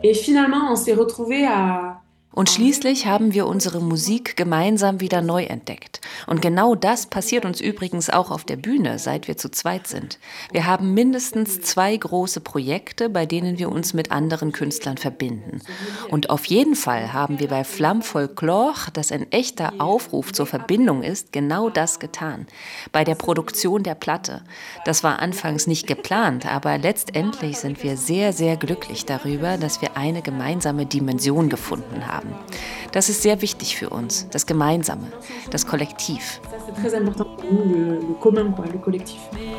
Et finalement, on s'est retrouvés Und schließlich haben wir unsere Musik gemeinsam wieder neu entdeckt. Und genau das passiert uns übrigens auch auf der Bühne, seit wir zu zweit sind. Wir haben mindestens 2 große Projekte, bei denen wir uns mit anderen Künstlern verbinden. Und auf jeden Fall haben wir bei Flamme Folklore, das ein echter Aufruf zur Verbindung ist, genau das getan. Bei der Produktion der Platte. Das war anfangs nicht geplant, aber letztendlich sind wir sehr, sehr glücklich darüber, dass wir eine gemeinsame Dimension gefunden haben. Das ist sehr wichtig für uns, das Gemeinsame, das Kollektiv. ça, c'est très important pour nous, le commun, quoi, le collectif.